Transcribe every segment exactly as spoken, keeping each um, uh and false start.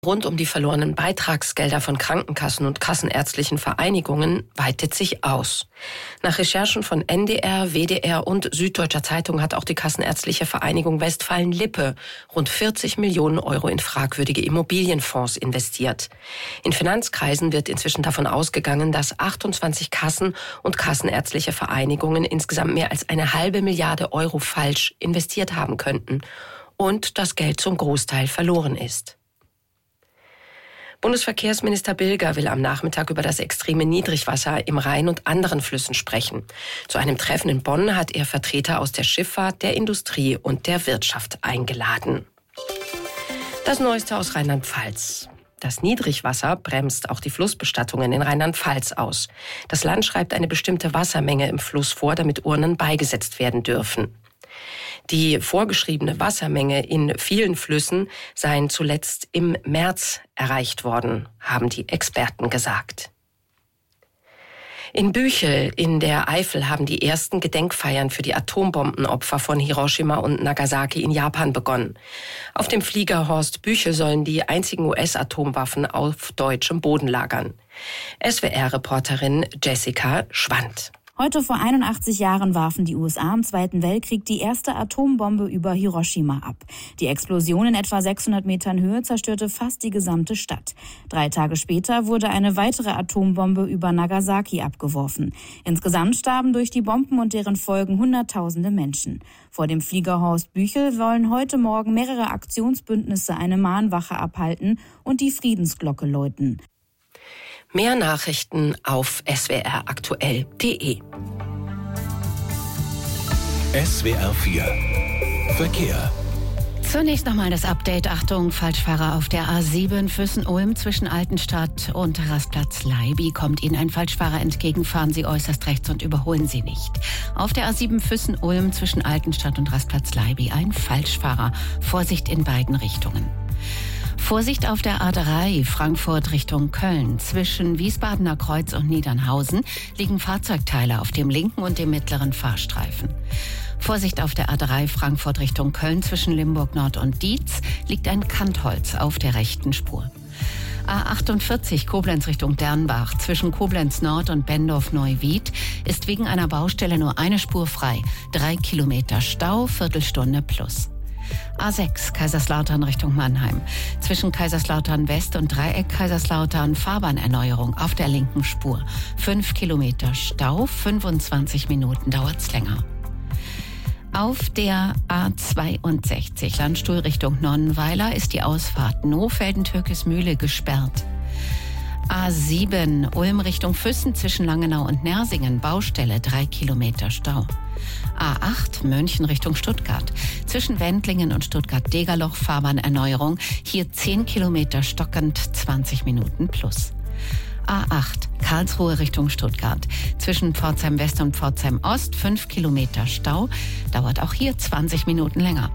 Rund um die verlorenen Beitragsgelder von Krankenkassen und kassenärztlichen Vereinigungen weitet sich aus. Nach Recherchen von N D R, W D R und Süddeutscher Zeitung hat auch die Kassenärztliche Vereinigung Westfalen-Lippe rund vierzig Millionen Euro in fragwürdige Immobilienfonds investiert. In Finanzkreisen wird inzwischen davon ausgegangen, dass achtundzwanzig Kassen und kassenärztliche Vereinigungen insgesamt mehr als eine halbe Milliarde Euro falsch investiert haben könnten und das Geld zum Großteil verloren ist. Bundesverkehrsminister Bilger will am Nachmittag über das extreme Niedrigwasser im Rhein und anderen Flüssen sprechen. Zu einem Treffen in Bonn hat er Vertreter aus der Schifffahrt, der Industrie und der Wirtschaft eingeladen. Das Neueste aus Rheinland-Pfalz. Das Niedrigwasser bremst auch die Flussbestattungen in Rheinland-Pfalz aus. Das Land schreibt eine bestimmte Wassermenge im Fluss vor, damit Urnen beigesetzt werden dürfen. Die vorgeschriebene Wassermenge in vielen Flüssen seien zuletzt im März erreicht worden, haben die Experten gesagt. In Büchel in der Eifel haben die ersten Gedenkfeiern für die Atombombenopfer von Hiroshima und Nagasaki in Japan begonnen. Auf dem Flieger Horst Büchel sollen die einzigen U S-Atomwaffen auf deutschem Boden lagern. S W R-Reporterin Jessica Schwand. Heute vor einundachtzig Jahren warfen die U S A im Zweiten Weltkrieg die erste Atombombe über Hiroshima ab. Die Explosion in etwa sechshundert Metern Höhe zerstörte fast die gesamte Stadt. Drei Tage später wurde eine weitere Atombombe über Nagasaki abgeworfen. Insgesamt starben durch die Bomben und deren Folgen Hunderttausende Menschen. Vor dem Flieger Horst Büchel wollen heute Morgen mehrere Aktionsbündnisse eine Mahnwache abhalten und die Friedensglocke läuten. Mehr Nachrichten auf s w r aktuell punkt d e. S W R vier Verkehr. Zunächst nochmal das Update. Achtung, Falschfahrer auf der A sieben Füssen-Ulm zwischen Altenstadt und Rastplatz Leiby. Kommt Ihnen ein Falschfahrer entgegen, fahren Sie äußerst rechts und überholen Sie nicht. Auf der A sieben Füssen-Ulm zwischen Altenstadt und Rastplatz Leiby ein Falschfahrer. Vorsicht in beiden Richtungen. Vorsicht auf der A drei Frankfurt Richtung Köln. Zwischen Wiesbadener Kreuz und Niedernhausen liegen Fahrzeugteile auf dem linken und dem mittleren Fahrstreifen. Vorsicht auf der A drei Frankfurt Richtung Köln. Zwischen Limburg Nord und Dietz liegt ein Kantholz auf der rechten Spur. A achtundvierzig Koblenz Richtung Dernbach. Zwischen Koblenz Nord und Bendorf-Neuwied ist wegen einer Baustelle nur eine Spur frei. Drei Kilometer Stau, Viertelstunde plus. A sechs Kaiserslautern Richtung Mannheim. Zwischen Kaiserslautern West und Dreieck Kaiserslautern Fahrbahnerneuerung auf der linken Spur. Fünf Kilometer Stau, fünfundzwanzig Minuten dauert's länger. Auf der A zweiundsechzig Landstuhl Richtung Nonnenweiler ist die Ausfahrt Nohfelden-Türkismühle gesperrt. A sieben Ulm Richtung Füssen zwischen Langenau und Nersingen Baustelle, drei Kilometer Stau. A acht München Richtung Stuttgart. Zwischen Wendlingen und Stuttgart-Degerloch Fahrbahnerneuerung. Hier zehn Kilometer stockend, zwanzig Minuten plus. A acht Karlsruhe Richtung Stuttgart. Zwischen Pforzheim West und Pforzheim Ost fünf Kilometer Stau. Dauert auch hier zwanzig Minuten länger.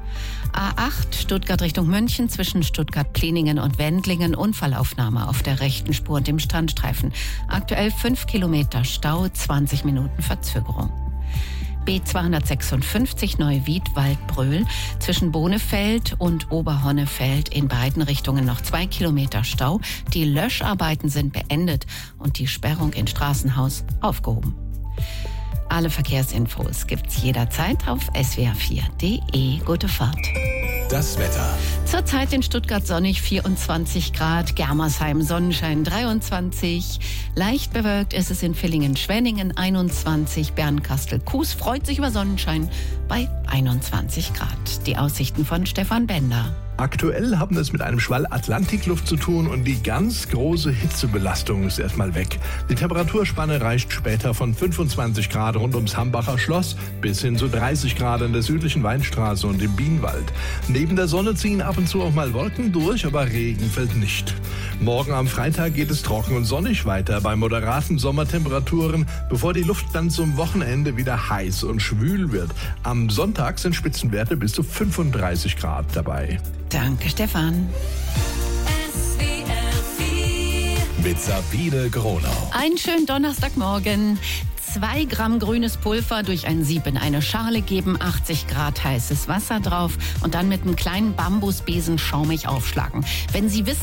A acht Stuttgart Richtung München zwischen Stuttgart-Pliningen und Wendlingen Unfallaufnahme auf der rechten Spur und dem Standstreifen. Aktuell fünf Kilometer Stau, zwanzig Minuten Verzögerung. B zweihundertsechsundfünfzig Neuwied-Waldbröl zwischen Bonefeld und Oberhonnefeld in beiden Richtungen noch zwei Kilometer Stau. Die Löscharbeiten sind beendet und die Sperrung in Straßenhaus aufgehoben. Alle Verkehrsinfos gibt's jederzeit auf s w r vier punkt d e. Gute Fahrt. Das Wetter. Zurzeit in Stuttgart sonnig vierundzwanzig Grad, Germersheim Sonnenschein dreiundzwanzig, leicht bewölkt ist es in Villingen-Schwenningen einundzwanzig, Bernkastel-Kues freut sich über Sonnenschein bei einundzwanzig Grad. Die Aussichten von Stefan Bender. Aktuell haben wir es mit einem Schwall Atlantikluft zu tun und die ganz große Hitzebelastung ist erstmal weg. Die Temperaturspanne reicht später von fünfundzwanzig Grad rund ums Hambacher Schloss bis hin zu dreißig Grad in der südlichen Weinstraße und im Bienenwald. Neben der Sonne ziehen ab und zu auch mal Wolken durch, aber Regen fällt nicht. Morgen am Freitag geht es trocken und sonnig weiter bei moderaten Sommertemperaturen, bevor die Luft dann zum Wochenende wieder heiß und schwül wird. Am Sonntag sind Spitzenwerte bis zu fünfunddreißig Grad dabei. Danke, Stefan. S W R vier mit Sabine Gronau. Einen schönen Donnerstagmorgen. zwei Gramm grünes Pulver durch ein Sieb in eine Schale geben, achtzig Grad heißes Wasser drauf und dann mit einem kleinen Bambusbesen schaumig aufschlagen. Wenn Sie wissen,